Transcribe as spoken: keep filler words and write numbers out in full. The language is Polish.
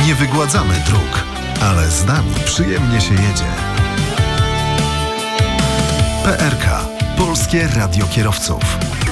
Nie wygładzamy dróg, ale z nami przyjemnie się jedzie. P R K. Polskie Radio Kierowców.